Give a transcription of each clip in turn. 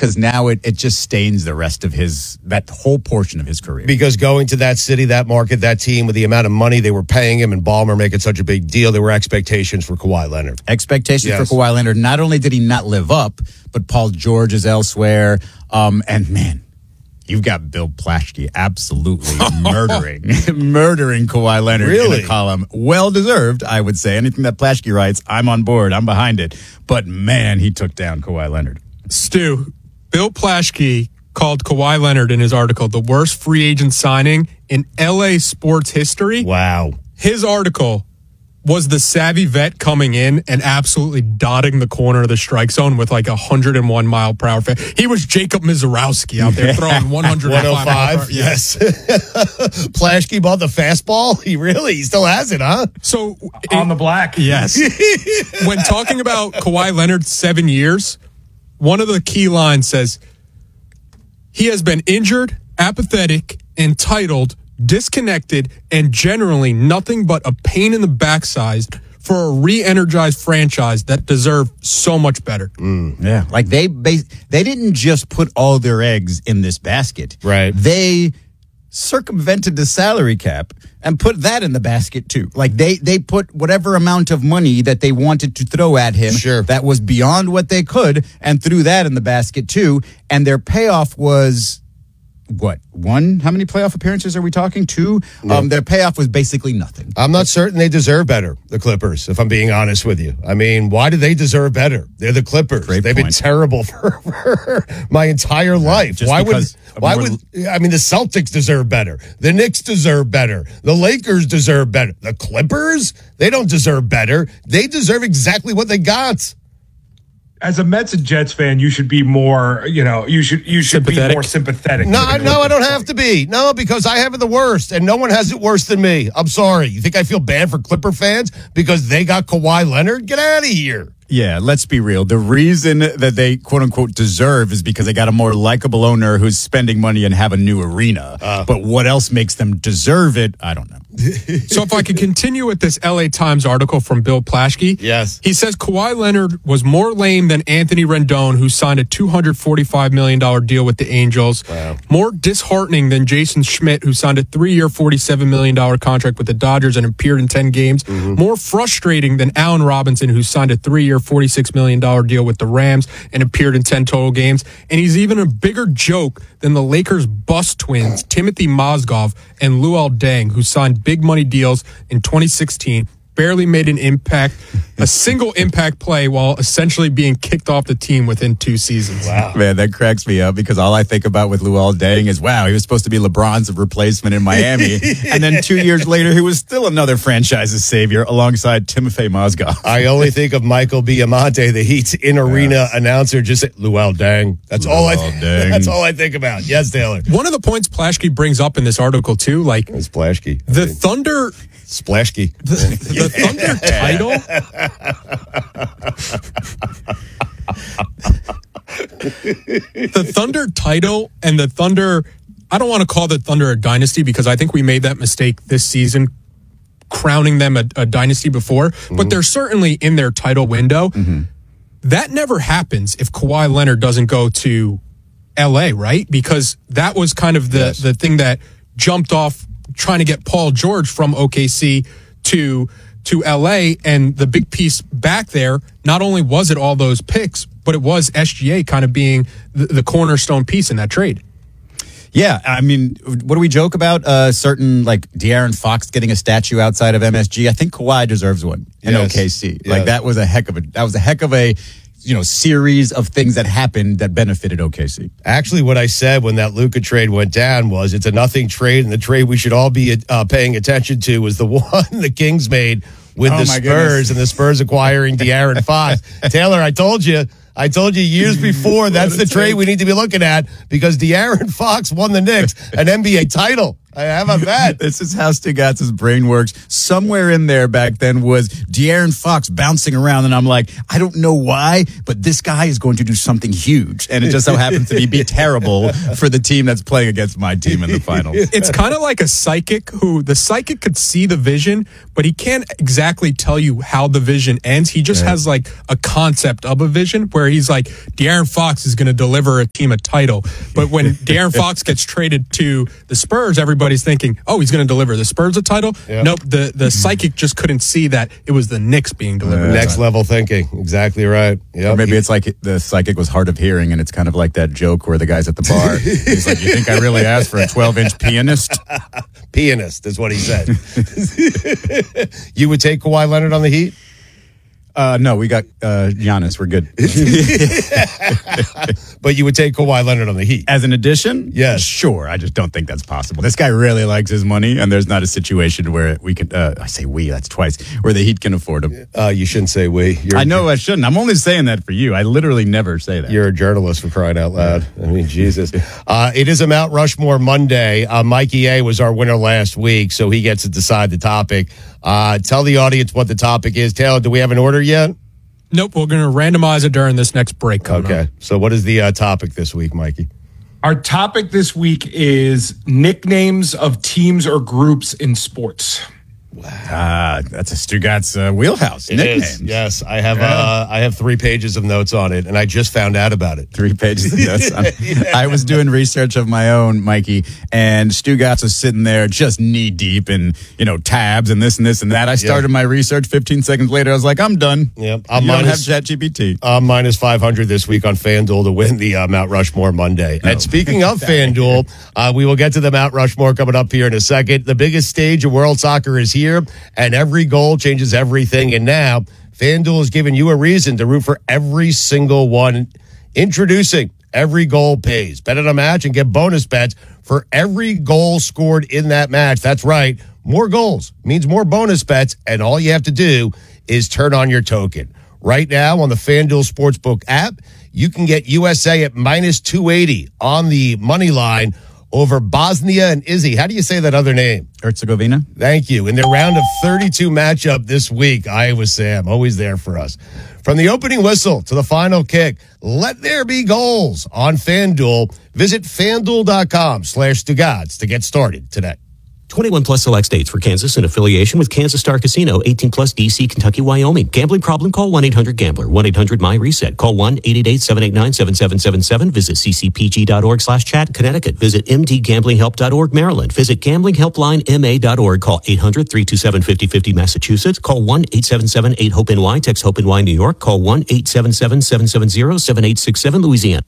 because now it just stains the rest of that whole portion of his career. Because going to that city, that market, that team, with the amount of money they were paying him and Ballmer making such a big deal, there were expectations for Kawhi Leonard. Expectations for Kawhi Leonard. Not only did he not live up, but Paul George is elsewhere. And man, you've got Bill Plaschke absolutely murdering Kawhi Leonard in a column. Well-deserved, I would say. Anything that Plaschke writes, I'm on board. I'm behind it. But man, he took down Kawhi Leonard. Stu, Bill Plaschke called Kawhi Leonard in his article the worst free agent signing in LA sports history. Wow. His article was the savvy vet coming in and absolutely dotting the corner of the strike zone with like 101 mile per hour. He was Jacob Mizorowski out there throwing 105. Yes. Plaschke bought the fastball. He still has it, huh? So on the black. Yes. When talking about Kawhi Leonard's 7 years, one of the key lines says, he has been injured, apathetic, entitled, disconnected, and generally nothing but a pain in the backside for a re-energized franchise that deserve so much better. Yeah, like they didn't just put all their eggs in this basket. Right. They circumvented the salary cap and put that in the basket too. Like they put whatever amount of money that they wanted to throw at him that was beyond what they could and threw that in the basket too. And their payoff was what? One? How many playoff appearances are we talking? Two? No. Their payoff was basically nothing. I'm not certain they deserve better, the Clippers, if I'm being honest with you. I mean, why do they deserve better? They're the Clippers. They've been terrible for my entire life. Why would I mean, the Celtics deserve better. The Knicks deserve better. The Lakers deserve better. The Clippers, they don't deserve better. They deserve exactly what they got. As a Mets and Jets fan, you should be more, you should be more sympathetic. No, I don't have to be. No, because I have it the worst, and no one has it worse than me. I'm sorry. You think I feel bad for Clipper fans because they got Kawhi Leonard? Get out of here. Yeah, let's be real. The reason that they, quote-unquote, deserve is because they got a more likable owner who's spending money and have a new arena. But what else makes them deserve it, I don't know. So if I could continue with this LA Times article from Bill Plaschke. Yes. He says Kawhi Leonard was more lame than Anthony Rendon, who signed a $245 million deal with the Angels. Wow. More disheartening than Jason Schmidt, who signed a 3-year, $47 million contract with the Dodgers and appeared in 10 games. Mm-hmm. More frustrating than Allen Robinson, who signed a 3-year, $46 million deal with the Rams and appeared in 10 total games. And he's even a bigger joke than the Lakers' bust twins, Timothy Mozgov and Luol Deng, who signed big money deals in 2016, barely made a single impact play while essentially being kicked off the team within 2 seasons. Wow. Man, that cracks me up because all I think about with Luol Deng is, wow, he was supposed to be LeBron's replacement in Miami. And then 2 years later, he was still another franchise's savior alongside Timofey Mozgov. I only think of Michael Biamonte, the Heat's in-arena announcer, just say, Luol Deng. That's all I think about. Yes, Taylor. One of the points Plaschke brings up in this article, too, like it's Plaschke. The Thunder... Splashky. The Thunder title. The Thunder title and the Thunder, I don't want to call the Thunder a dynasty because I think we made that mistake this season, crowning them a dynasty before, but they're certainly in their title window. That never happens if Kawhi Leonard doesn't go to LA, right? Because that was kind of the thing that jumped off trying to get Paul George from OKC to LA, and the big piece back there, not only was it all those picks, but it was SGA kind of being the cornerstone piece in that trade. Yeah, I mean, what do we joke about? Certain, like, De'Aaron Fox getting a statue outside of MSG? I think Kawhi deserves one in OKC. Yes. Like, that was a heck of a series of things that happened that benefited OKC. Actually, what I said when that Luka trade went down was it's a nothing trade, and the trade we should all be paying attention to was the one the Kings made with the Spurs and the Spurs acquiring De'Aaron Fox. Taylor, I told you years before that's the trade we need to be looking at because De'Aaron Fox won the Knicks an NBA title. How about that? This is how Stugatz's brain works. Somewhere in there back then was De'Aaron Fox bouncing around, and I'm like, I don't know why, but this guy is going to do something huge, and it just so happens to be terrible for the team that's playing against my team in the finals. It's kind of like a psychic who the psychic could see the vision, but he can't exactly tell you how the vision ends. He just has like a concept of a vision where he's like, De'Aaron Fox is going to deliver a team a title. But when De'Aaron Fox gets traded to the Spurs, everybody's thinking, oh, he's going to deliver the Spurs a title. Yep. Nope, the psychic just couldn't see that it was the Knicks being delivered. Next level thinking. Exactly right. Yep. Or maybe it's like the psychic was hard of hearing, and it's kind of like that joke where the guy's at the bar. He's like, you think I really asked for a 12-inch pianist? Pianist is what he said. You would take Kawhi Leonard on the Heat? No, we got Giannis. We're good. But you would take Kawhi Leonard on the Heat? As an addition? Yes. Sure. I just don't think that's possible. This guy really likes his money, and there's not a situation where we can, I say we, that's twice, where the Heat can afford him. You shouldn't say we. I know I shouldn't. I'm only saying that for you. I literally never say that. You're a journalist, for crying out loud. I mean, Jesus. It is a Mount Rushmore Monday. Mikey A was our winner last week, so he gets to decide the topic. Tell the audience what the topic is. Taylor, do we have an order yet? Nope, we're going to randomize it during this next break. Okay, so what is the topic this week, Mikey? Our topic this week is nicknames of teams or groups in sports. That's a Stugatz wheelhouse. Nicknames. Yes, I have 3 pages of notes on it, and I just found out about it. 3 pages of notes on it. I was doing research of my own, Mikey, and Stugatz was sitting there just knee deep in tabs and this and this and that. I started my research. 15 seconds later, I was like, I'm done. Yep, I don't have ChatGPT. I'm minus 500 this week on FanDuel to win the Mount Rushmore Monday. And speaking of FanDuel, we will get to the Mount Rushmore coming up here in a second. The biggest stage of world soccer is here, and every goal changes everything. And now FanDuel is giving you a reason to root for every single one. Introducing Every Goal Pays. Bet on a match and get bonus bets for every goal scored in that match. That's right. More goals means more bonus bets, and all you have to do is turn on your token. Right now on the FanDuel Sportsbook app, you can get USA at minus 280 on the money line over Bosnia and Izzy. How do you say that other name? Herzegovina. Thank you. In their round of 32 matchup this week, Iowa Sam, always there for us. From the opening whistle to the final kick, let there be goals on FanDuel. Visit FanDuel.com/Stugatz to get started today. 21 plus select states for Kansas in affiliation with Kansas Star Casino, 18 plus DC, Kentucky, Wyoming. Gambling problem? Call 1-800-GAMBLER. 1-800-MY-RESET. Call 1-888-789-7777. Visit ccpg.org/chat. Connecticut. Visit mdgamblinghelp.org. Maryland. Visit gamblinghelplinema.org. Call 800-327-5050. Massachusetts. Call 1-877-8-HOPE-NY. Text HOPE-NY. New York. Call 1-877-770-7867. Louisiana.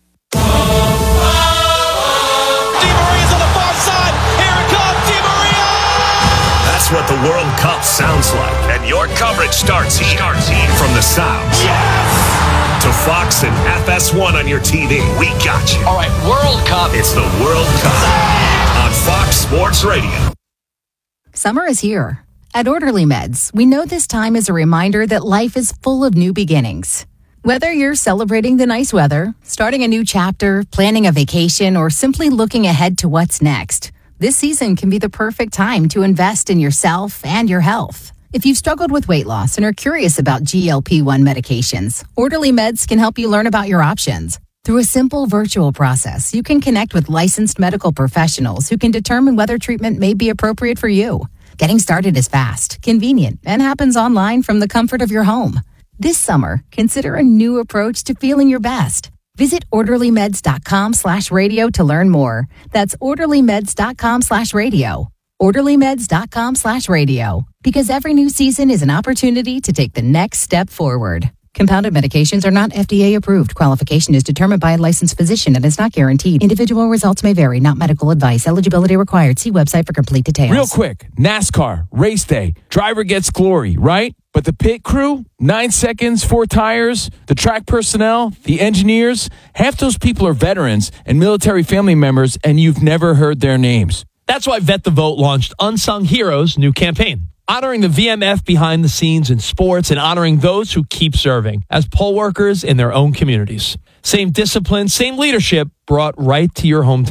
That's what the World Cup sounds like. And your coverage starts here. From the sounds. Yes! To Fox and FS1 on your TV. We got you. All right, World Cup. It's the World Cup on Fox Sports Radio. Summer is here. At Orderly Meds, we know this time is a reminder that life is full of new beginnings. Whether you're celebrating the nice weather, starting a new chapter, planning a vacation, or simply looking ahead to what's next, this season can be the perfect time to invest in yourself and your health. If you've struggled with weight loss and are curious about GLP-1 medications, Orderly Meds can help you learn about your options. Through a simple virtual process, you can connect with licensed medical professionals who can determine whether treatment may be appropriate for you. Getting started is fast, convenient, and happens online from the comfort of your home. This summer, consider a new approach to feeling your best. Visit orderlymeds.com/radio to learn more. That's orderlymeds.com/radio. orderlymeds.com/radio. Because every new season is an opportunity to take the next step forward. Compounded medications are not FDA approved. Qualification is determined by a licensed physician and is not guaranteed. Individual results may vary, not medical advice. Eligibility required. See website for complete details. Real quick, NASCAR, race day. Driver gets glory, right? But the pit crew, 9 seconds, 4 tires, the track personnel, the engineers, half those people are veterans and military family members, and you've never heard their names. That's why Vet the Vote launched Unsung Heroes' new campaign, honoring the VMF behind the scenes in sports and honoring those who keep serving as poll workers in their own communities. Same discipline, same leadership brought right to your hometown.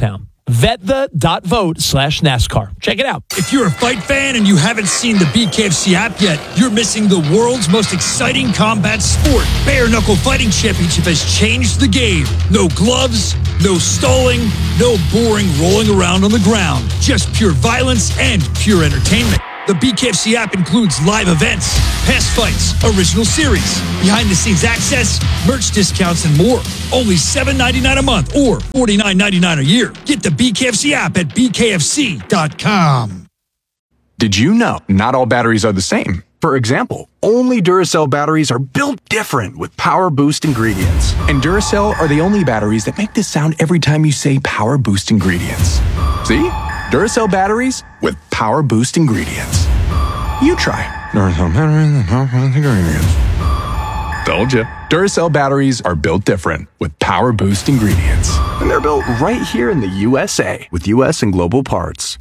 VetThe.vote/NASCAR. Check it out. If you're a fight fan and you haven't seen the BKFC app yet, you're missing the world's most exciting combat sport. Bare Knuckle Fighting Championship has changed the game. No gloves, no stalling, no boring rolling around on the ground. Just pure violence and pure entertainment. The BKFC app includes live events, past fights, original series, behind-the-scenes access, merch discounts, and more. Only $7.99 a month or $49.99 a year. Get the BKFC app at bkfc.com. Did you know not all batteries are the same? For example, only Duracell batteries are built different with Power Boost ingredients. And Duracell are the only batteries that make this sound every time you say Power Boost ingredients. See? Duracell batteries with Power Boost ingredients. You try. Duracell batteries with Power Boost ingredients. Told you. Duracell batteries are built different with Power Boost ingredients. And they're built right here in the USA with US and global parts.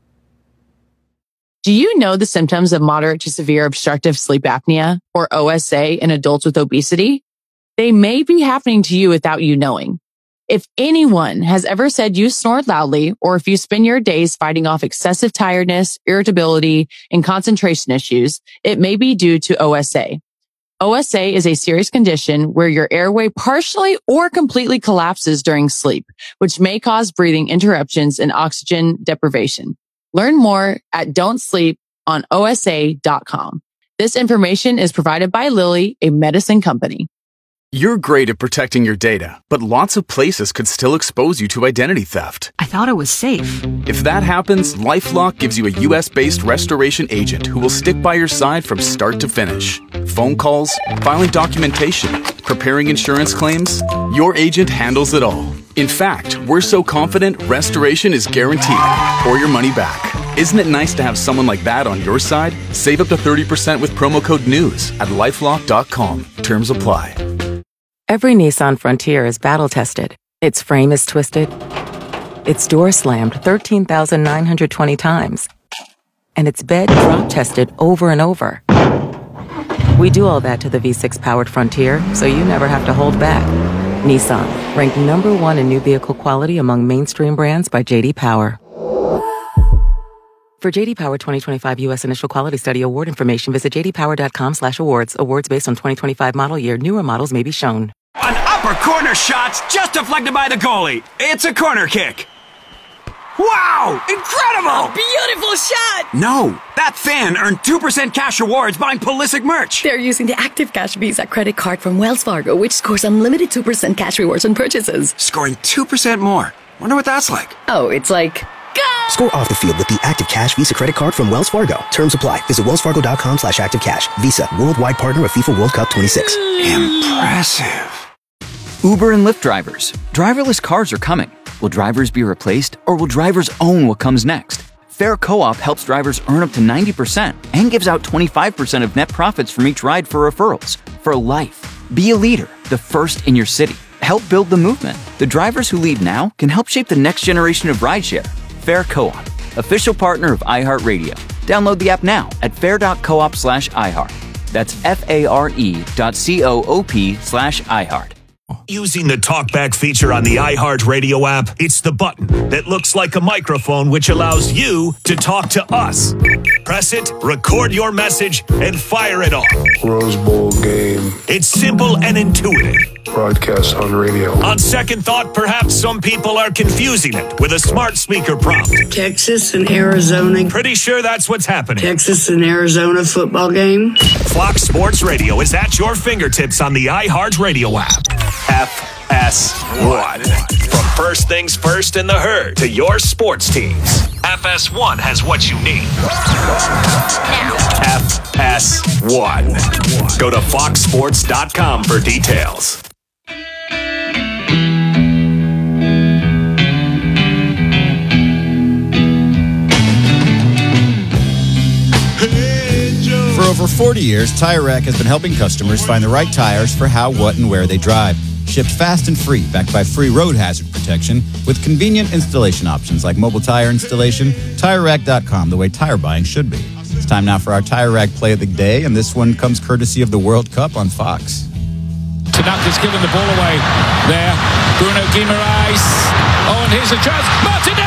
Do you know the symptoms of moderate to severe obstructive sleep apnea, or OSA, in adults with obesity? They may be happening to you without you knowing. If anyone has ever said you snore loudly, or if you spend your days fighting off excessive tiredness, irritability, and concentration issues, it may be due to OSA. OSA is a serious condition where your airway partially or completely collapses during sleep, which may cause breathing interruptions and oxygen deprivation. Learn more at don'tsleeponosa.com. This information is provided by Lilly, a medicine company. You're great at protecting your data, but lots of places could still expose you to identity theft. I thought it was safe. If that happens, LifeLock gives you a US-based restoration agent who will stick by your side from start to finish. Phone calls, filing documentation, preparing insurance claims, your agent handles it all. In fact, we're so confident restoration is guaranteed or your money back. Isn't it nice to have someone like that on your side? Save up to 30% with promo code NEWS at LifeLock.com. Terms apply. Every Nissan Frontier is battle-tested. Its frame is twisted. Its door slammed 13,920 times. And its bed drop-tested over and over. We do all that to the V6-powered Frontier, so you never have to hold back. Nissan, ranked #1 in new vehicle quality among mainstream brands by J.D. Power. For J.D. Power 2025 U.S. Initial Quality Study Award information, visit jdpower.com/awards. Awards based on 2025 model year. Newer models may be shown. An upper corner shot's just deflected by the goalie. It's a corner kick. Wow! Incredible! A beautiful shot! No, that fan earned 2% cash rewards buying Pulisic merch. They're using the Active Cash Visa credit card from Wells Fargo, which scores unlimited 2% cash rewards on purchases. Scoring 2% more. Wonder what that's like. Oh, it's like... Go! Score off the field with the Active Cash Visa credit card from Wells Fargo. Terms apply. Visit wellsfargo.com/activecash. Visa, worldwide partner of FIFA World Cup 26. Impressive. Uber and Lyft drivers. Driverless cars are coming. Will drivers be replaced, or will drivers own what comes next? Fair Co-op helps drivers earn up to 90% and gives out 25% of net profits from each ride for referrals. For life. Be a leader, the first in your city. Help build the movement. The drivers who lead now can help shape the next generation of rideshare. Fair Co-op, official partner of iHeartRadio. Download the app now at fair.coop/iHeart. That's FARE.coop/iHeart. Using the TalkBack feature on the iHeartRadio app, it's the button that looks like a microphone which allows you to talk to us. Press it, record your message, and fire it off. Rose Bowl game. It's simple and intuitive. Broadcast on radio. On second thought, perhaps some people are confusing it with a smart speaker prompt. Texas and Arizona. Pretty sure that's what's happening. Texas and Arizona football game. Fox Sports Radio is at your fingertips on the iHeartRadio app. FS1. From first things first in the herd to your sports teams, FS1 has what you need. FS1. Go to foxsports.com for details. For over 40 years, Tire Rack has been helping customers find the right tires for how, what, and where they drive. Shipped fast and free, backed by free road hazard protection, with convenient installation options like mobile tire installation. TireRack.com, the way tire buying should be. It's time now for our Tire Rack play of the day, and this one comes courtesy of the World Cup on Fox. Tanaka's given the ball away there. Bruno Guimaraes. Oh, and here's a chance. Martinelli!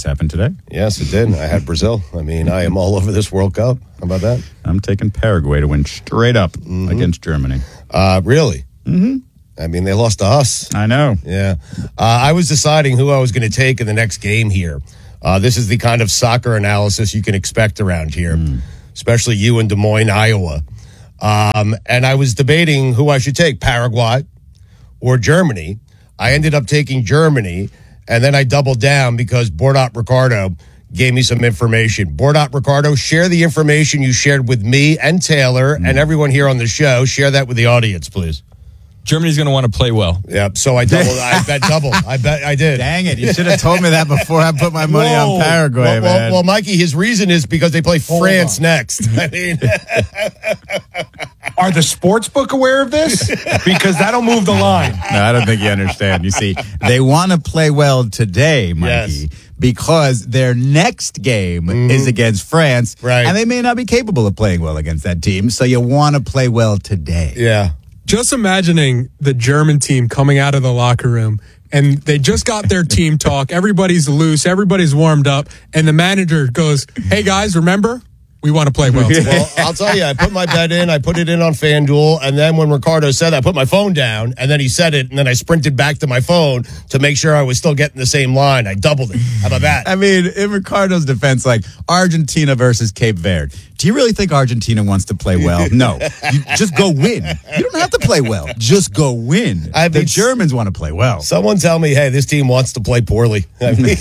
happened today. Yes, it did. I had Brazil. I mean, I am all over this World Cup. How about that? I'm taking Paraguay to win straight up against Germany. Really? Mm-hmm. I mean, they lost to us. I know. Yeah. I was deciding who I was going to take in the next game here. This is the kind of soccer analysis you can expect around here, especially you in Des Moines, Iowa. And I was debating who I should take, Paraguay or Germany. I ended up taking Germany, and then I doubled down because Bordat Ricardo gave me some information. Bordat Ricardo, share the information you shared with me and Taylor and everyone here on the show. Share that with the audience, please. Germany's going to want to play well. Yep. So I bet double. I bet I did. Dang it. You should have told me that before I put my money on Paraguay, man. Well, Mikey, his reason is because they play France next. I mean, are the sportsbook aware of this? Because that'll move the line. No, I don't think you understand. You see, they want to play well today, Mikey, because their next game is against France. Right. And they may not be capable of playing well against that team. So you want to play well today. Yeah. Just imagining the German team coming out of the locker room and they just got their team talk. Everybody's loose. Everybody's warmed up. And the manager goes, hey, guys, remember? We want to play well today. Well, I'll tell you, I put my bet in. I put it in on FanDuel. And then when Ricardo said that, I put my phone down. And then he said it. And then I sprinted back to my phone to make sure I was still getting the same line. I doubled it. How about that? I mean, in Ricardo's defense, like Argentina versus Cape Verde. Do you really think Argentina wants to play well? No. You just go win. You don't have to play well. Just go win. The Germans want to play well. Someone tell me, hey, this team wants to play poorly. I mean,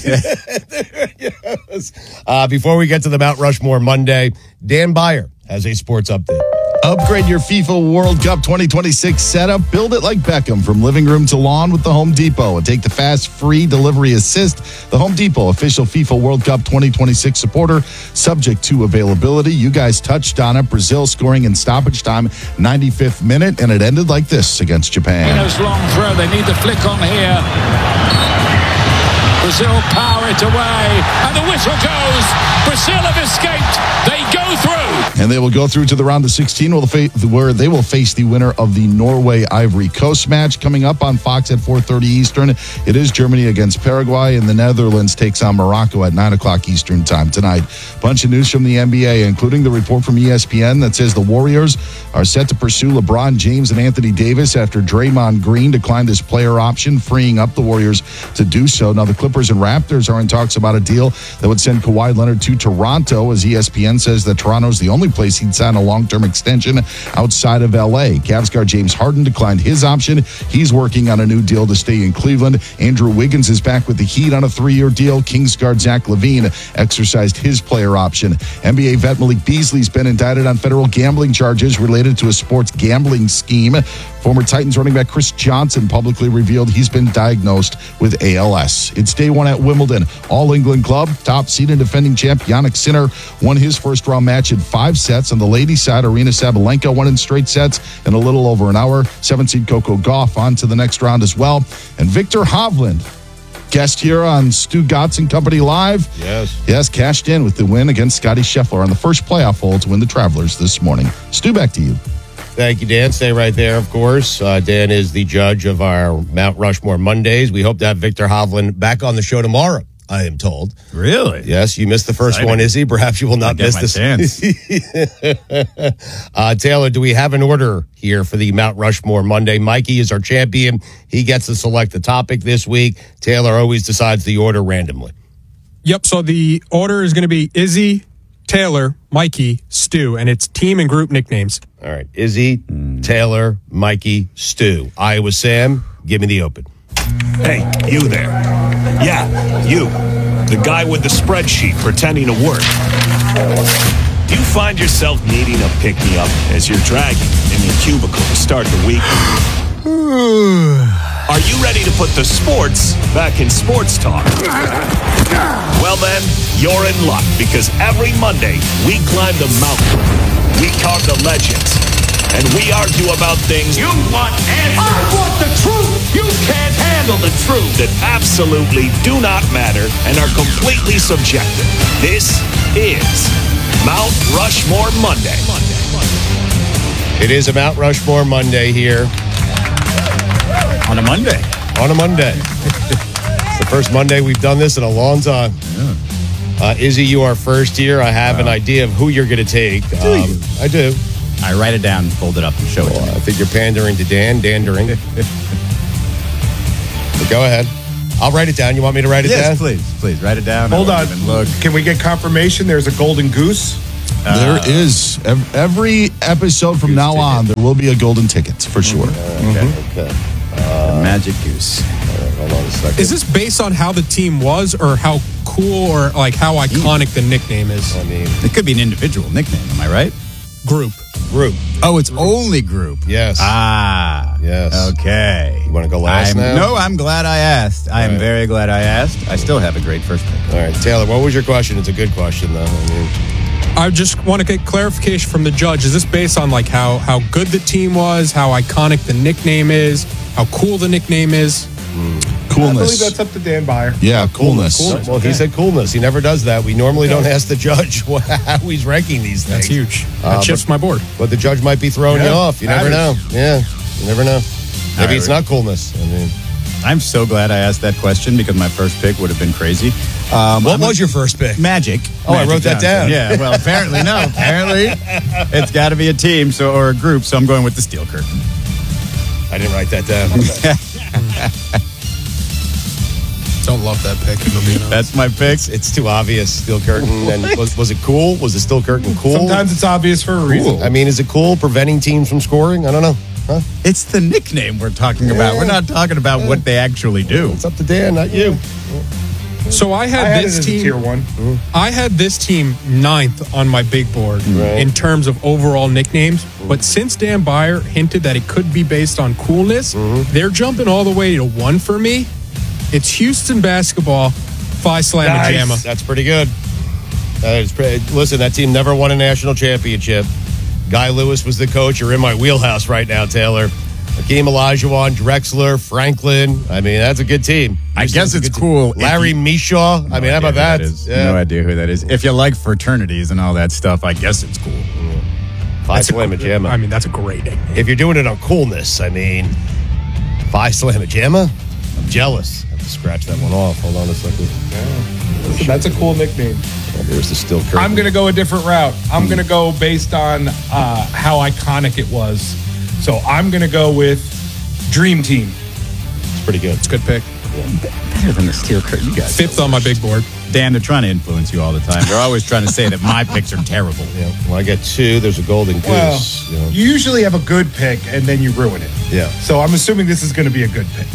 before we get to the Mount Rushmore Monday, Dan Beyer has a sports update. Upgrade your FIFA World Cup 2026 setup. Build it like Beckham from living room to lawn with the Home Depot. And take the fast, free delivery assist. The Home Depot, official FIFA World Cup 2026 supporter. Subject to availability. You guys touched on it. Brazil scoring in stoppage time, 95th minute. And it ended like this against Japan. Winners long throw. They need the flick on here. Brazil power it away. And the whistle goes. Brazil have escaped. They go through. And they will go through to the round of 16 where they will face the winner of the Norway-Ivory Coast match. Coming up on Fox at 4:30 Eastern, it is Germany against Paraguay, and the Netherlands takes on Morocco at 9 o'clock Eastern time tonight. Bunch of news from the NBA, including the report from ESPN that says the Warriors are set to pursue LeBron James and Anthony Davis after Draymond Green declined his player option, freeing up the Warriors to do so. Now, the Clippers and Raptors are in talks about a deal that would send Kawhi Leonard to Toronto, as ESPN says that Toronto's the only place he'd sign a long-term extension outside of L.A. Cavs guard James Harden declined his option. He's working on a new deal to stay in Cleveland. Andrew Wiggins is back with the Heat on a 3-year deal. Kings guard Zach LaVine exercised his player option. NBA vet Malik Beasley's been indicted on federal gambling charges related to a sports gambling scheme. Former Titans running back Chris Johnson publicly revealed he's been diagnosed with ALS. It's day one at Wimbledon. All England club, top seed and defending champ Jannik Sinner won his first round match in 5 sets. On the ladies' side, Arina Sabalenka won in straight sets in a little over an hour. 7-seed Coco Gauff on to the next round as well. And Victor Hovland, guest here on Stu Gotts and Company Live. Yes, cashed in with the win against Scotty Scheffler on the first playoff hole to win the Travelers this morning. Stu, back to you. Thank you, Dan. Stay right there, of course. Dan is the judge of our Mount Rushmore Mondays. We hope to have Victor Hovland back on the show tomorrow, I am told. Really? Yes, you missed the first one, Izzy. Perhaps you will not miss this. Taylor, do we have an order here for the Mount Rushmore Monday? Mikey is our champion. He gets to select the topic this week. Taylor always decides the order randomly. Yep, so the order is going to be Izzy, Taylor, Mikey, Stu, and it's team and group nicknames. All right, Izzy, Taylor, Mikey, Stu. Iowa Sam, give me the open. Hey, you there. Yeah, you. The guy with the spreadsheet pretending to work. Do you find yourself needing a pick-me-up as you're dragging in your cubicle to start the week? Are you ready to put the sports back in sports talk? Well then, you're in luck, because every Monday we climb the mountain, we carve the legends, and we argue about things You want answers. I want the truth. You can't handle the truth. that absolutely do not matter and are completely subjective. This is Mount Rushmore Monday. It is a Mount Rushmore Monday here. On a Monday. On a Monday. It's the first Monday we've done this in a long time. Yeah. Izzy, you are first here. I have an idea of who you're going to take. I do. I write it down, fold it up, and show it to me. I think you're pandering to dandering. Go ahead. I'll write it down. You want me to write it down? Yes, please. Write it down. Hold on. Look. Can we get confirmation there's a golden goose? There is. Every episode from now on, there will be a golden ticket, for sure. Okay. Magic Goose. Hold on a second. Is this based on how the team was or how cool or like how iconic the nickname is? I mean, it could be an individual nickname. Am I right? Group. Oh, it's only group. Yes. Yes. Okay. You want to go last now? No, I'm glad I asked. I am very glad I asked. I still have a great first pick. All right, Taylor, what was your question? It's a good question, though. I just want to get clarification from the judge. Is this based on like how good the team was, how iconic the nickname is, how cool the nickname is? Coolness. I believe that's up to Dan Byer. Yeah, coolness. Well, he said coolness. He never does that. We normally don't ask the judge how he's ranking these things. That's huge. That shifts my board. But the judge might be throwing you off. You never know. Yeah, you never know. Maybe it's not coolness. I mean, I'm so glad I asked that question because my first pick would have been crazy. What was your first pick? Magic. I wrote that down. Yeah, well, apparently no. Apparently, it's got to be a team or a group, so I'm going with the Steel Curtain. I didn't write that down. Don't love that pick. That's my pick. It's too obvious. Steel Curtain. And was it cool? Was the Steel Curtain cool? Sometimes it's obvious for a reason. I mean, is it cool preventing teams from scoring? I don't know. Huh? It's the nickname we're talking about. We're not talking about what they actually do. It's up to Dan, not you. So I had this team. Tier 1. I had this team 9th on my big board in terms of overall nicknames. But since Dan Byer hinted that it could be based on coolness, they're jumping all the way to 1 for me. It's Houston basketball, Phi Slamma Jamma. That's pretty good. Listen, that team never won a national championship. Guy Lewis was the coach. You're in my wheelhouse right now, Taylor. Hakeem Olajuwon, Drexler, Franklin. I mean, that's a good team. I guess it's cool. Larry Mishaw. I mean, how about that? No idea who that is. If you like fraternities and all that stuff, I guess it's cool. Phi Slamma Jamma. I mean, that's a great name. If you're doing it on coolness, I mean, Phi Slamma Jamma? I'm jealous. I have to scratch that one off. Hold on a second. Listen, that's a cool nickname. There's the Steel Curtain. I'm going to go a different route. I'm going to go based on how iconic it was. So I'm going to go with Dream Team. It's pretty good. It's a good pick. Better than the Steel Curtain. You guys 5th on my big board. Dan, they're trying to influence you all the time. They're always trying to say that my picks are terrible. Yeah. Well, I get 2. There's a golden goose. Well, you usually have a good pick and then you ruin it. Yeah. So I'm assuming this is going to be a good pick.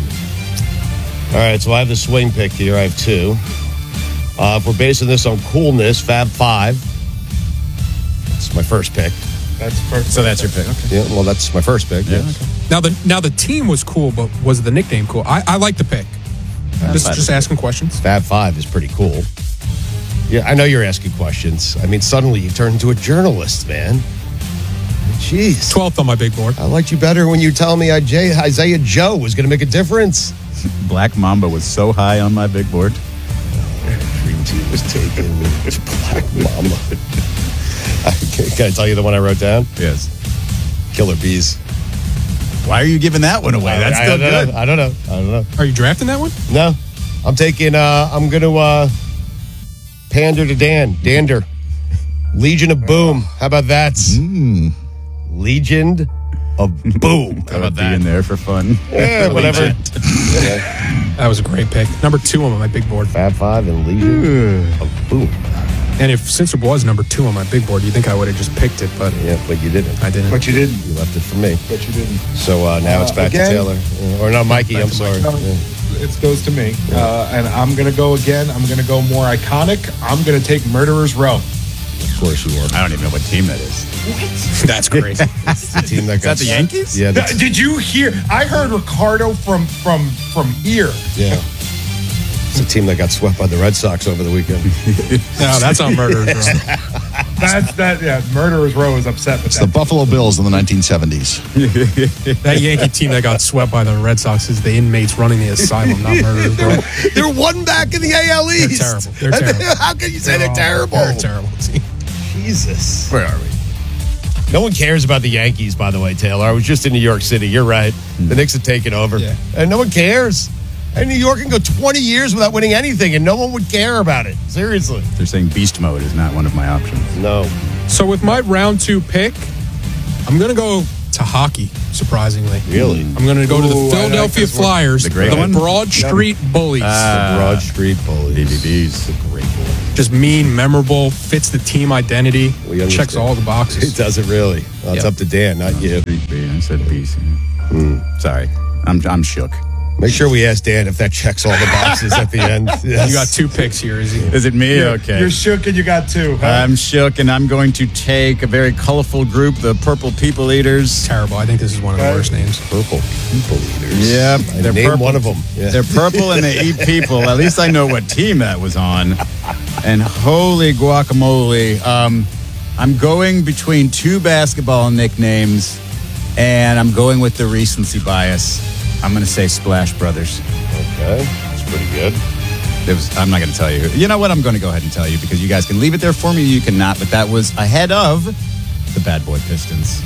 All right, so I have the swing pick here. I have 2. If we're basing this on coolness, Fab 5. That's my first pick. That's first. So that's your pick. Okay. Yeah, well, that's my first pick. Yeah, yes. okay. Now the team was cool, but was the nickname cool? I like the pick. Just asking questions. Fab 5 is pretty cool. Yeah, I know you're asking questions. I mean, suddenly you turned into a journalist, man. Jeez. 12th on my big board. I liked you better when you tell me Isaiah Joe was going to make a difference. Black Mamba was so high on my big board. Dream Team was taken. Black Mamba. Can I tell you the one I wrote down? Yes. Killer Bees. Why are you giving that one away? That's still good. I don't know. Are you drafting that one? No. I'm taking, I'm going to pander to Dander. Legion of Boom. How about that? Legion of Boom. How about that? Being there for fun. Yeah, whatever. That was a great pick. Number 2 on my big board. Fab 5 and Legion of Boom. And since it was number 2 on my big board, you think I would have just picked it, but yeah, but you didn't. I didn't. But you didn't. You left it for me. But you didn't. So now it's back again, to Taylor. Or not Mikey, I'm sorry. No, it goes to me. And I'm going to go again. I'm going to go more iconic. I'm going to take Murderers Row. Of course you are. I don't even know what team that is. What? That's crazy. It's the team that is that the Yankees? Yeah. Did you hear? I heard Ricardo from here. Yeah. It's a team that got swept by the Red Sox over the weekend. No, that's on Murderers Row. Murderers Row is upset with it's that. The Buffalo Bills in the 1970s. That Yankee team that got swept by the Red Sox is the inmates running the asylum, not Murderers Row. They're one back in the AL East. They're terrible. How can you say they're terrible? They're a terrible team. Jesus. Where are we? No one cares about the Yankees, by the way, Taylor. I was just in New York City. You're right. The Knicks have taken over. Yeah. And no one cares. And New York can go 20 years without winning anything, and no one would care about it. Seriously. They're saying beast mode is not one of my options. No. So with my round 2 pick, I'm going to go to hockey, surprisingly. Really? I'm going to go to the Philadelphia Flyers, The great one? Broad Street Bullies. The Broad Street Bullies. BBBs. The great one. Just mean, memorable, fits the team identity, We understand. checks all the boxes. It doesn't really. Well, it's Yep. up to Dan, not you. I said beast. Sorry. I'm shook. Make sure we ask Dan if that checks all the boxes at the end. Yes. You got 2 picks here, Izzy. Is it me? Okay. You're shook and you got 2. Huh? I'm shook, and I'm going to take a very colorful group, the Purple People Eaters. Terrible. I think this is one of the worst names. Purple People Eaters. Yep, I named one of them. Yeah. They're purple and they eat people. At least I know what team that was on. And holy guacamole. I'm going between 2 basketball nicknames, and I'm going with the recency bias. I'm going to say Splash Brothers. Okay, that's pretty good. I'm not going to tell you. You know what? I'm going to go ahead and tell you because you guys can leave it there for me. You cannot. But that was ahead of the Bad Boy Pistons.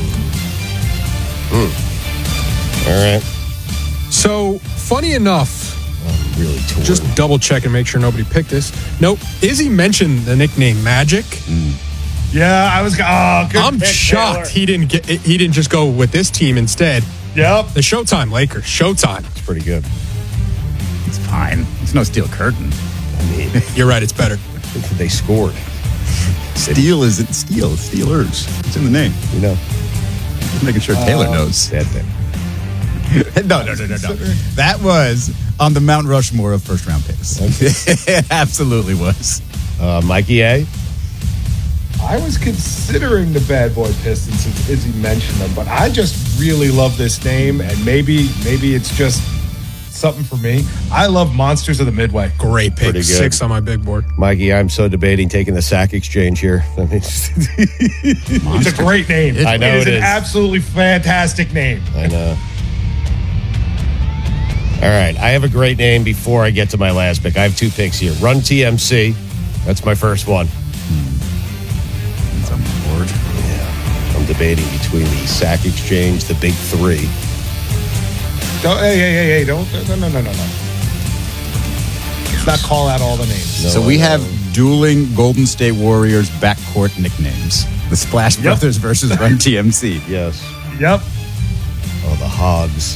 All right. So, funny enough, I'm really torn. just double check and make sure nobody picked this. Nope. Izzy mentioned the nickname Magic. Yeah, I was. Oh, good I'm pick, shocked Taylor. he didn't just go with this team instead. Yep. The Showtime Lakers. Showtime. It's pretty good. It's fine. It's no steel curtain. I mean, You're right. It's better. they scored. Steel isn't steel. It's Steelers. It's in the name. You know. Just making sure Taylor knows. That thing. No. That was on the Mount Rushmore of first-round picks. It absolutely was. Mikey A. I was considering the Bad Boy Pistons since Izzy mentioned them, but I just really love this name, and maybe it's just something for me. I love Monsters of the Midway. Great pick. Pretty good. 6 on my big board. Mikey, I'm so debating taking the sack exchange here. I mean, It's a great name. I know it is it an is. absolutely fantastic name. I know. All right, I have a great name before I get to my last pick. I have 2 picks here. Run TMC. That's my first one. It's on the board. Yeah. I'm debating between the sack exchange, the big 3. Hey, don't. No. Let's not call out all the names. No, So we have dueling Golden State Warriors backcourt nicknames. The Splash Brothers versus Run TMC. Yes. Yep. Oh, the Hogs.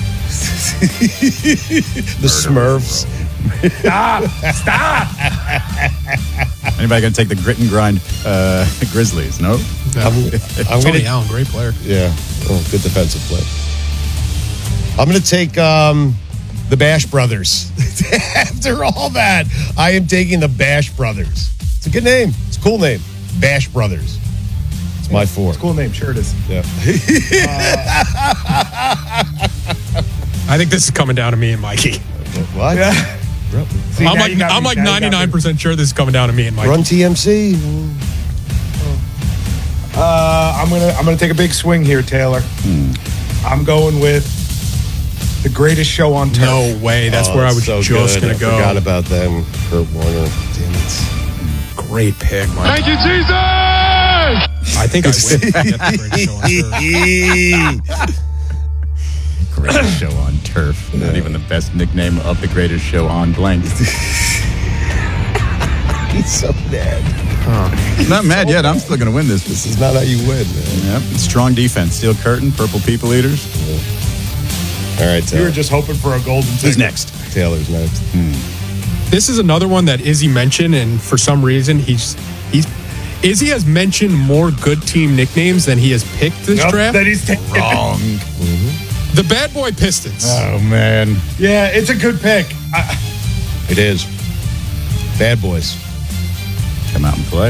The Smurfs. Stop. Anybody going to take the grit and grind Grizzlies? No? I'm Tony gonna, Allen, great player. yeah. Oh, good defensive play. I'm going to take the Bash Brothers. After all that, I am taking the Bash Brothers. It's a good name. It's a cool name. Bash Brothers. It's my 4. It's a cool name. Sure it is. Yeah. I think this is coming down to me and Mikey. What? Yeah. See, now I'm you got like me. Now you got me. 99% sure this is coming down to me and Mikey. Run TMC. I'm gonna take a big swing here, Taylor. I'm going with the greatest show on turf. No way. That's where I was so just good. going to go. I forgot about them. Kurt Warner. Damn it. Great pick, Mike. Thank you, Jesus! I think I win. I get the greatest show on turf. Greatest show on turf. Not even the best nickname of the greatest show on blank. He's so mad. Not mad yet. I'm still going to win this. This is not how you win, man. Yep. Strong defense. Steel curtain. Purple people eaters. All right, You Taylor. were just hoping for a golden ticket. Who's next? Taylor's next. This is another one that Izzy mentioned, and for some reason, Izzy has mentioned more good team nicknames than he has picked this draft. That he's taken. Wrong. The Bad Boy Pistons. Oh, man. Yeah, it's a good pick. It is. Bad Boys. Come out and play.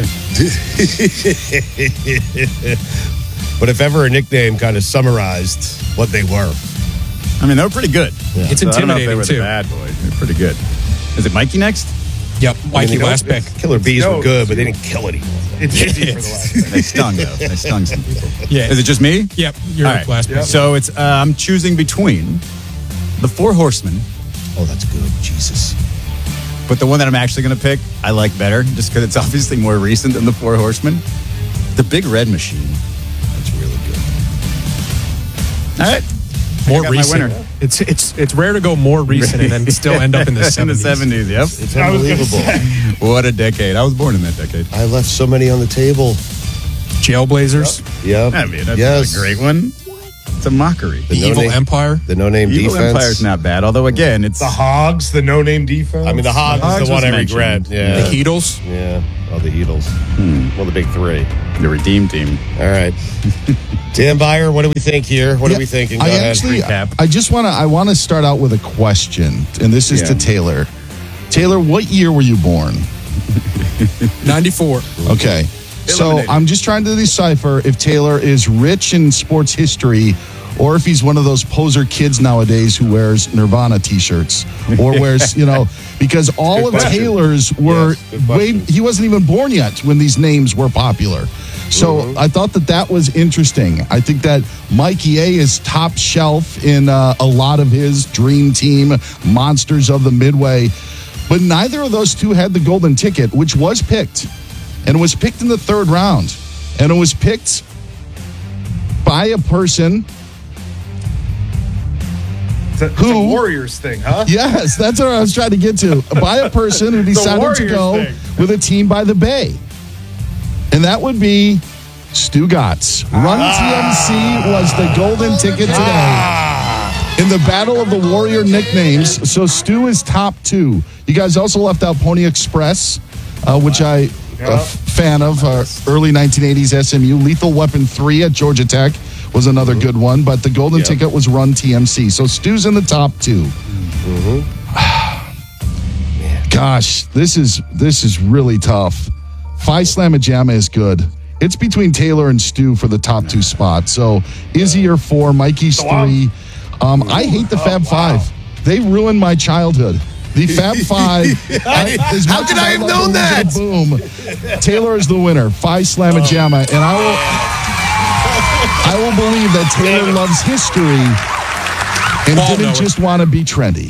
But if ever a nickname kind of summarized what they were. I mean, they were pretty good. Yeah. It's So I don't know if they intimidating, were too. the bad boys. They're pretty good. Is it Mikey next? Yep, Mikey, they last pick. Killer Bees No. were good, but they didn't kill anyone. It's easy for the last pick. They stung, though. They stung some people. Yeah. Is it just me? Yep, you're All right. last pick. So it's I'm choosing between the Four Horsemen, Oh, that's good. Jesus. but the one that I'm actually going to pick, I like better, just because it's obviously more recent than the Four Horsemen. The Big Red Machine. That's really good. All right. More I got my recent. winner. It's rare to go more recent and then still end up in the 70s. In the 70s, yep. It's unbelievable. What a decade. I was born in that decade. I left so many on the table. Jailblazers. Yep. I mean, that's a great one. It's a mockery. The Evil Empire. The no-name Evil defense. Empire's not bad, although, again, it's... The Hogs, the no-name defense. I mean, the Hogs is the one I regret. Yeah. The Heatles. Yeah. Oh, the Heatles. Well, the big three. The Redeem Team. All right. Dan Byer, what do we think here? What are we thinking? Go ahead. Recap. I want to start out with a question, and this is to Taylor. Taylor, what year were you born? 94. Okay. So I'm just trying to decipher if Taylor is rich in sports history or if he's one of those poser kids nowadays who wears Nirvana t-shirts or wears, because all of Taylor's were he wasn't even born yet when these names were popular. So I thought that was interesting. I think that Mikey A is top shelf in a lot of his dream team, Monsters of the Midway. But neither of those two had the golden ticket, which was picked. And it was picked in the third round. And it was picked by a person it's a Warriors thing, huh? Yes, that's what I was trying to get to. By a person who decided to go with a team by the Bay. And that would be Stu Gatz. Run TMC was the golden ticket today in the battle of the Warrior nicknames. So Stu is top 2. You guys also left out Pony Express, which I... a fan of early 1980s SMU. Lethal Weapon 3 at Georgia Tech was another good one, but the golden ticket was Run TMC. So Stu's in the top 2. Gosh, this is really tough. Phi Slamma Jamma is good. It's between Taylor and Stu for the top 2 spots. So Izzy or 4, Mikey's 3. I hate the Fab Five. They ruined my childhood. The Fab Five. How could I have known that? Boom. Taylor is the winner. Phi Slamma Jamma. And I will believe that Taylor loves history and didn't just want to be trendy.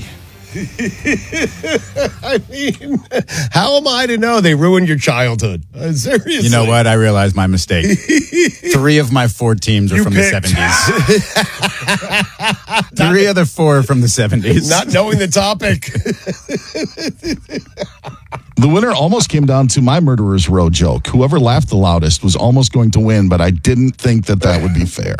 I mean, how am I to know they ruined your childhood? Seriously. You know what? I realized my mistake. 3 of my 4 teams are from the 70s. 3 of the 4 are from the 70s. Not knowing the topic. The winner almost came down to my Murderer's Row joke. Whoever laughed the loudest was almost going to win, but I didn't think that would be fair.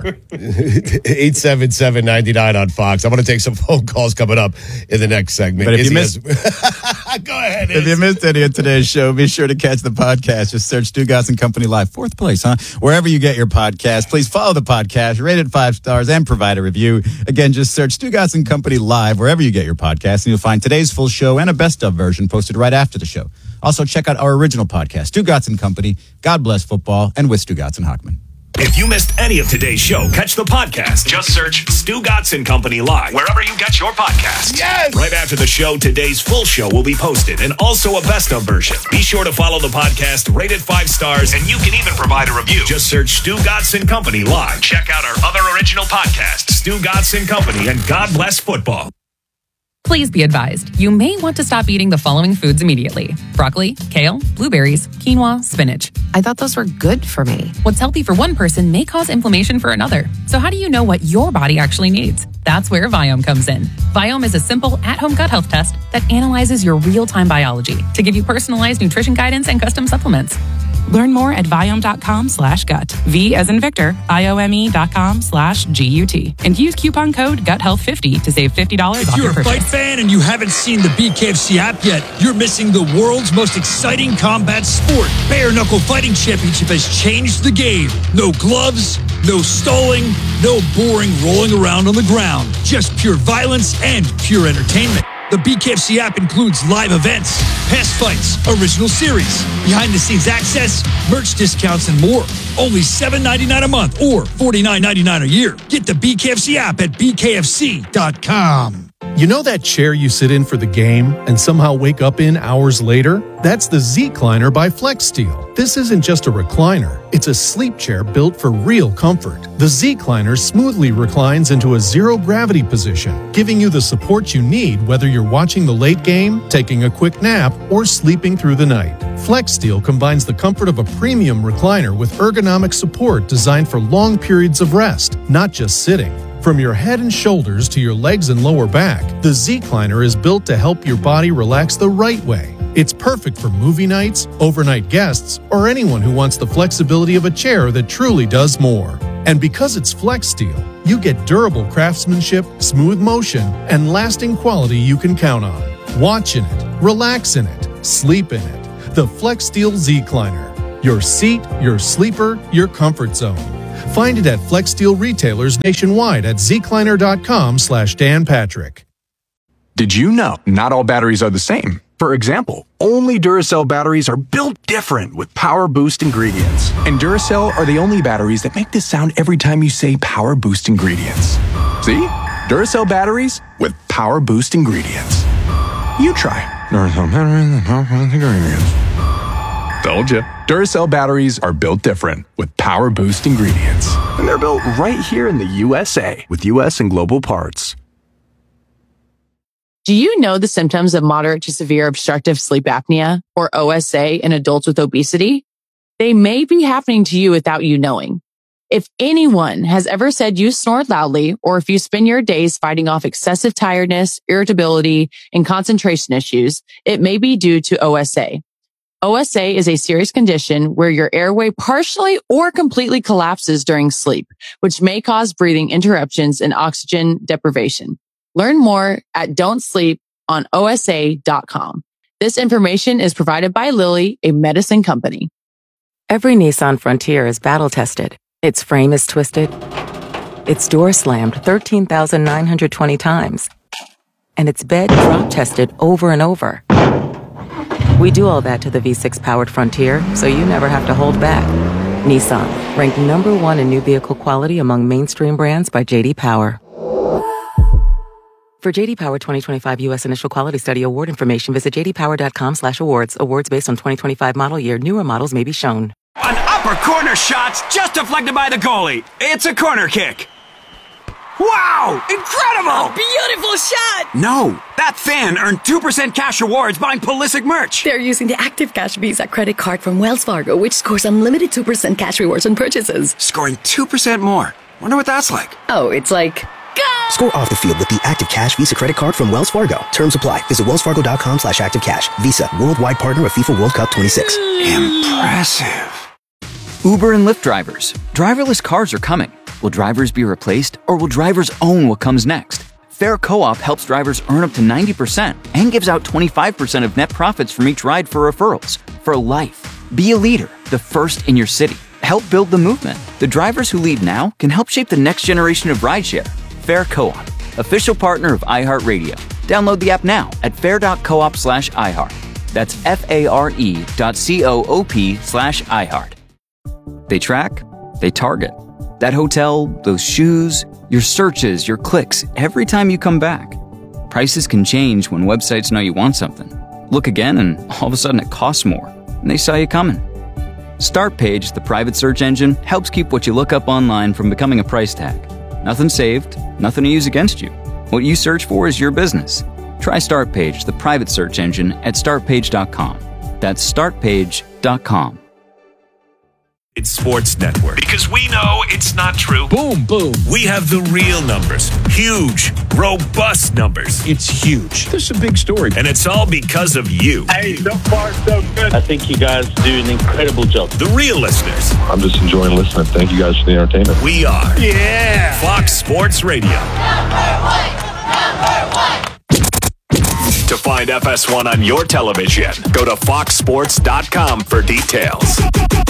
877-99 on Fox. I'm going to take some phone calls coming up in the next segment. But if you missed, go ahead. If you missed any of today's show, be sure to catch the podcast. Just search Stu Gatz and Company Live. 4th place, huh? Wherever you get your podcast, please follow the podcast, rate it 5 stars, and provide a review. Again, just search Stu Gatz and Company Live wherever you get your podcast, and you'll find today's full show and a best of version posted right after the show. Also, check out our original podcast, Stu Gatz and Company, God Bless Football, and with Stu Gatz and Hochman. If you missed any of today's show, catch the podcast. Just search Stu Gatz and Company Live, wherever you get your podcasts. Yes! Right after the show, today's full show will be posted, and also a best of version. Be sure to follow the podcast, rate it 5 stars, and you can even provide a review. Just search Stu Gatz and Company Live. Check out our other original podcasts, Stu Gatz and Company, and God Bless Football. Please be advised, you may want to stop eating the following foods immediately. Broccoli, kale, blueberries, quinoa, spinach. I thought those were good for me. What's healthy for one person may cause inflammation for another. So how do you know what your body actually needs? That's where Viome comes in. Viome is a simple at-home gut health test that analyzes your real-time biology to give you personalized nutrition guidance and custom supplements. Learn more at Viome.com/gut. V as in Victor, IOME.com/GUT. And use coupon code GUTHEALTH50 to save $50 off If your you're a purchase. fight fan and you haven't seen the BKFC app yet, you're missing the world's most exciting combat sport. Bare Knuckle Fighting Championship has changed the game. No gloves, no stalling, no boring rolling around on the ground. Just pure violence and pure entertainment. The BKFC app includes live events, past fights, original series, behind-the-scenes access, merch discounts, and more. Only $7.99 a month or $49.99 a year. Get the BKFC app at bkfc.com. You know that chair you sit in for the game and somehow wake up in hours later? That's the Z-Cliner by FlexSteel. This isn't just a recliner. It's a sleep chair built for real comfort. The Z-Cliner smoothly reclines into a zero-gravity position, giving you the support you need whether you're watching the late game, taking a quick nap, or sleeping through the night. FlexSteel combines the comfort of a premium recliner with ergonomic support designed for long periods of rest, not just sitting. From your head and shoulders to your legs and lower back, the Zecliner is built to help your body relax the right way. It's perfect for movie nights, overnight guests, or anyone who wants the flexibility of a chair that truly does more. And because it's Flex Steel, you get durable craftsmanship, smooth motion, and lasting quality you can count on. Watch in it, relax in it, sleep in it. The Flex Steel Zecliner. Your seat, your sleeper, your comfort zone. Find it at Flex Steel retailers nationwide at zecliner.com/Dan Patrick. Did you know not all batteries are the same? For example, only Duracell batteries are built different with Power Boost ingredients. And Duracell are the only batteries that make this sound every time you say Power Boost ingredients. See? Duracell batteries with Power Boost ingredients. You try. Duracell batteries with Power Boost ingredients. Told you. Duracell batteries are built different with Power Boost ingredients. And they're built right here in the USA with US and global parts. Do you know the symptoms of moderate to severe obstructive sleep apnea, or OSA, in adults with obesity? They may be happening to you without you knowing. If anyone has ever said you snore loudly, or if you spend your days fighting off excessive tiredness, irritability, and concentration issues, it may be due to OSA. OSA is a serious condition where your airway partially or completely collapses during sleep, which may cause breathing interruptions and oxygen deprivation. Learn more at don'tsleeponosa.com. This information is provided by Lilly, a medicine company. Every Nissan Frontier is battle tested. Its frame is twisted. Its door slammed 13,920 times. And its bed drop tested over and over. We do all that to the V6 powered Frontier, so you never have to hold back. Nissan, ranked #1 in new vehicle quality among mainstream brands by J.D. Power. For J.D. Power 2025 U.S. Initial Quality Study Award information, visit jdpower.com/awards. Awards based on 2025 model year. Newer models may be shown. An upper corner shot, just deflected by the goalie. It's a corner kick. Wow! Incredible! Beautiful shot! No, that fan earned 2% cash rewards buying Pulisic merch. They're using the Active Cash Visa credit card from Wells Fargo, which scores unlimited 2% cash rewards on purchases. Scoring 2% more. Wonder what that's like. Oh, it's like... Score off the field with the Active Cash Visa credit card from Wells Fargo. Terms apply. Visit wellsfargo.com/activecash. Visa, worldwide partner of FIFA World Cup 26. Impressive. Uber and Lyft drivers. Driverless cars are coming. Will drivers be replaced, or will drivers own what comes next? Fair Co-op helps drivers earn up to 90% and gives out 25% of net profits from each ride for referrals. For life. Be a leader, the first in your city. Help build the movement. The drivers who lead now can help shape the next generation of rideshare. Fair Co-op, official partner of iHeartRadio. Download the app now at fair.coop/iHeart. That's FARE.coop/iHeart. They track, they target. That hotel, those shoes, your searches, your clicks, every time you come back. Prices can change when websites know you want something. Look again and all of a sudden it costs more, and they saw you coming. Startpage, the private search engine, helps keep what you look up online from becoming a price tag. Nothing saved, nothing to use against you. What you search for is your business. Try Startpage, the private search engine, at startpage.com. That's startpage.com. It's Sports Network. Because we know it's not true. Boom, boom. We have the real numbers. Huge, robust numbers. It's huge. This is a big story. And it's all because of you. Hey, so far, so good. I think you guys do an incredible job. The real listeners. I'm just enjoying listening. Thank you guys for the entertainment. We are. Yeah. Fox Sports Radio. Number one. To find FS1 on your television, go to foxsports.com for details.